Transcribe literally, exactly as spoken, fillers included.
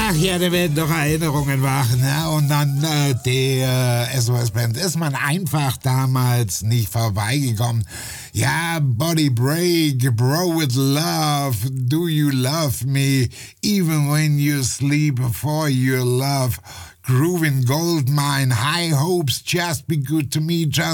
Ach ja, da werden doch Erinnerungen wach, ne? Und dann äh, die äh, S O S-Band ist man einfach damals nicht vorbeigekommen. Ja, Body Break, Bro with Love, Do You Love Me, Even When You Sleep For Your Love, Groovin' Goldmine, High Hopes, Just Be Good To Me, Just